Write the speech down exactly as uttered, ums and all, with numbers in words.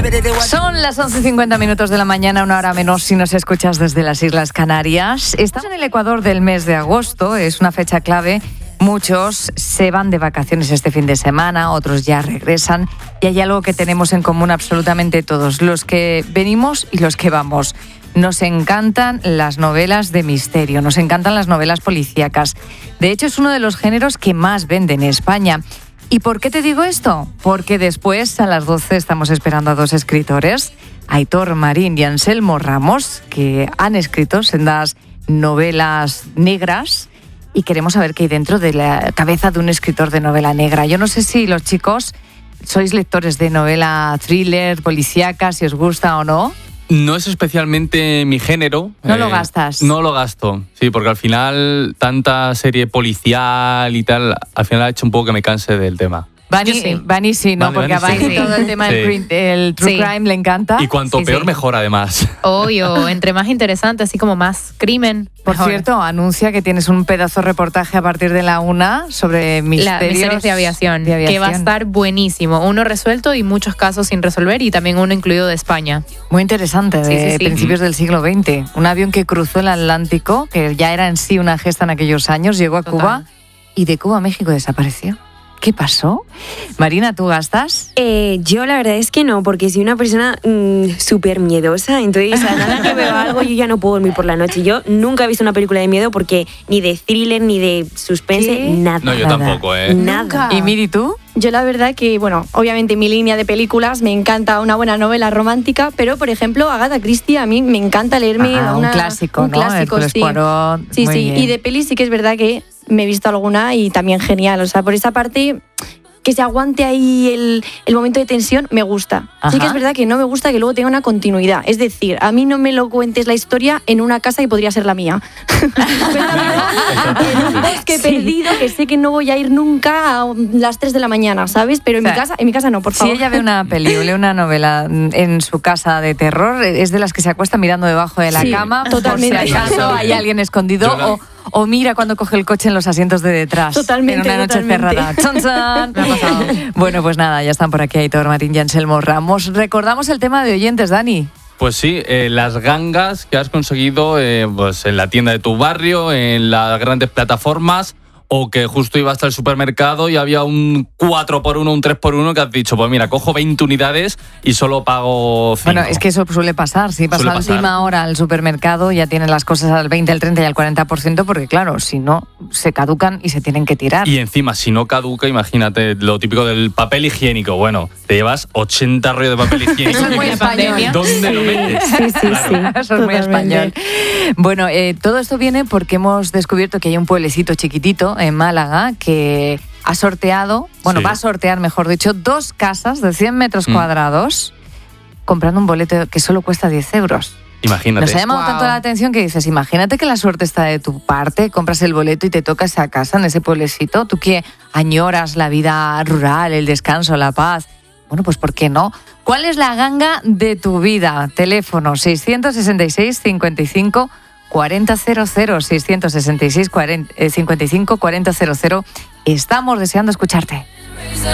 Son las once y cincuenta minutos de la mañana, una hora menos si nos escuchas desde las Islas Canarias. Estamos en el Ecuador del mes de agosto, es una fecha clave. Muchos se van de vacaciones este fin de semana, otros ya regresan. Y hay algo que tenemos en común absolutamente todos, los que venimos y los que vamos. Nos encantan las novelas de misterio, nos encantan las novelas policíacas. De hecho, es uno de los géneros que más venden en España. ¿Y por qué te digo esto? Porque después, a las doce, estamos esperando a dos escritores, Aitor Marín y Anselmo Ramos, que han escrito sendas novelas negras y queremos saber qué hay dentro de la cabeza de un escritor de novela negra. Yo no sé si los chicos sois lectores de novela thriller, policíaca, si os gusta o no. No es especialmente mi género. ¿No eh, lo gastas? No lo gasto, sí, porque al final tanta serie policial y tal, al final ha hecho un poco que me canse del tema. Vani sí. Vani sí, ¿no? Vale, porque a Vani Vani sí. todo el tema del Sí. green- el true Sí. crime le encanta. Y cuanto Sí, peor, sí. mejor además. Obvio, entre más interesante, así como más crimen. Por mejor. cierto, anuncia que tienes un pedazo de reportaje a partir de la una sobre La misterios, misterios de aviación, de aviación. que va a estar buenísimo. Uno resuelto y muchos casos sin resolver y también uno incluido de España. Muy interesante, de Sí, sí, sí. principios del siglo veinte. Un avión que cruzó el Atlántico, que ya era en sí una gesta en aquellos años, llegó a Total. Cuba y de Cuba a México desapareció. ¿Qué pasó? Marina, ¿tú gastas? Eh, yo la verdad es que no, porque soy una persona mmm, súper miedosa, entonces a nada que veo algo yo ya no puedo dormir por la noche. Yo nunca he visto una película de miedo porque ni de thriller ni de suspense, ¿Qué? nada. No, yo nada, tampoco, ¿eh? Nada. ¿Y Miri, tú? Yo la verdad que, bueno, obviamente mi línea de películas me encanta una buena novela romántica, pero por ejemplo Agatha Christie a mí me encanta leerme Ah, una, un clásico, un ¿no? clásico, Hércules sí. Poirot, Sí, muy sí. bien. Y de pelis sí que es verdad que me he visto alguna y también genial. O sea, por esa parte que se aguante ahí el, el momento de tensión me gusta. Ajá. Sí que es verdad que no me gusta que luego tenga una continuidad. Es decir, a mí no me lo cuentes la historia en una casa que podría ser la mía. En un bosque perdido que sé que no voy a ir nunca a las tres de la mañana, ¿sabes? Pero en O sea, mi casa, en mi casa no, por Si favor. ella ve una peli o lee una novela en su casa de terror, es de las que se acuesta mirando debajo de la Sí, cama, totalmente. por si acaso hay alguien escondido, Yo la- o, o mira cuando coge el coche en los asientos de detrás. Totalmente, En una noche totalmente. cerrada. ¡Chon, chon! Me ha pasado. Bueno, pues nada, ya están por aquí Aitor Marín y Anselmo Ramos. Recordamos el tema de oyentes, Dani. Pues sí, eh, las gangas que has conseguido eh, pues en la tienda de tu barrio, en las grandes plataformas, o que justo ibas al supermercado y había un cuatro por uno, un tres por uno que has dicho, pues mira, cojo veinte unidades y solo pago cinco. Bueno, es que eso suele pasar. Si vas Suele a pasar. última hora al supermercado, ya tienen las cosas al veinte, al treinta y al cuarenta por ciento, porque claro, si no, se caducan y se tienen que tirar. Y encima, si no caduca, imagínate lo típico del papel higiénico. Bueno, te llevas ochenta rollos de papel higiénico. Eso es muy La español. pandemia. ¿Dónde lo metes? Sí, sí, Claro. sí. Eso es muy Totalmente. español. Bueno, eh, todo esto viene porque hemos descubierto que hay un pueblecito chiquitito en Málaga que ha sorteado, bueno, Sí. va a sortear, mejor dicho, dos casas de cien metros Mm. cuadrados comprando un boleto que solo cuesta diez euros. Imagínate. Nos ha llamado Wow. tanto la atención que dices, imagínate que la suerte está de tu parte, compras el boleto y te toca esa casa en ese pueblecito, tú que añoras la vida rural, el descanso, la paz. Bueno, pues ¿por qué no? ¿Cuál es la ganga de tu vida? Teléfono seiscientos sesenta y seis, cincuenta y cinco, cuarenta cero cero, seiscientos sesenta y seis, cincuenta y cinco, cuarenta cero cero. Estamos deseando escucharte.